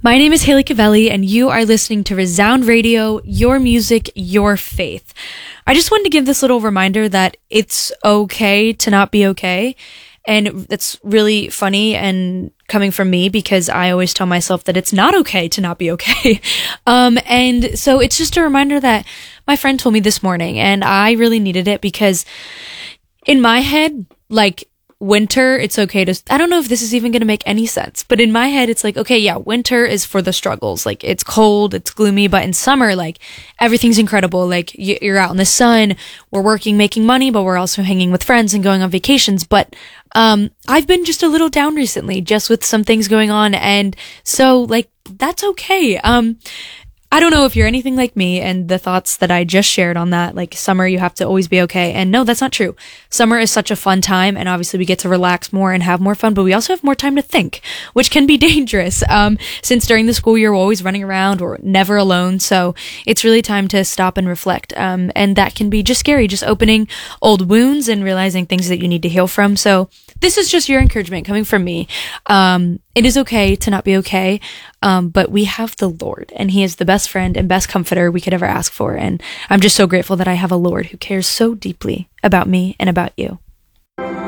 My name is Haley Cavelli, and you are listening to Resound Radio, your music, your faith. I just wanted to give this little reminder that it's okay to not be okay. And it's really funny and coming from me because I always tell myself that it's not okay to not be okay. And so it's just a reminder that my friend told me this morning, and I really needed it because in my head, like, winter, it's okay to, I don't know if this is even going to make any sense, but in my head, it's like, okay, yeah, winter is for the struggles. Like, it's cold, it's gloomy, but in summer, like, everything's incredible. Like, you're out in the sun, we're working, making money, but we're also hanging with friends and going on vacations. But, I've been just a little down recently, just with some things going on. And so, like, that's okay. I don't know if you're anything like me and the thoughts that I just shared on that, like summer, you have to always be okay. And no, that's not true. Summer is such a fun time, and obviously we get to relax more and have more fun, but we also have more time to think, which can be dangerous. Since during the school year, we're always running around or never alone. So it's really time to stop and reflect. And that can be just scary, just opening old wounds and realizing things that you need to heal from. So this is just your encouragement coming from me. It is okay to not be okay, but we have the Lord, and He is the best friend and best comforter we could ever ask for. And I'm just so grateful that I have a Lord who cares so deeply about me and about you.